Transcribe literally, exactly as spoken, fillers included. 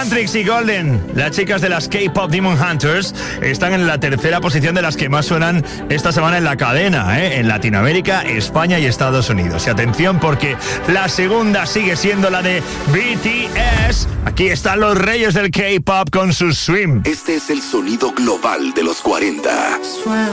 Mantrix y Golden, las chicas de las K-Pop Demon Hunters, están en la tercera posición de las que más suenan esta semana en la cadena, ¿eh? En Latinoamérica, España y Estados Unidos. Y atención, porque la segunda sigue siendo la de B T S. Aquí están los reyes del K-Pop con su Swim. Este es el sonido global de los cuarenta.